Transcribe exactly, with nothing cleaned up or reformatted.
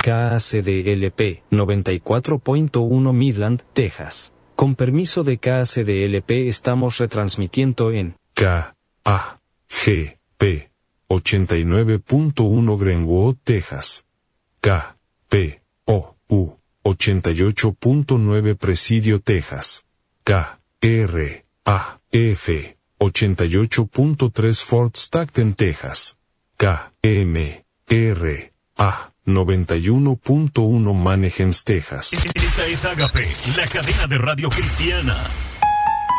K A C D L P noventa y cuatro punto uno Midland, Texas. Con permiso de K A C D L P estamos retransmitiendo en K A G P ochenta y nueve punto uno Greenwood, Texas. K P O U ochenta y ocho punto nueve Presidio, Texas. K R A F ochenta y ocho punto tres Fort Stockton, Texas. K M R A noventa y uno punto uno Mannheim, Texas. Esta es Agape, la cadena de radio cristiana.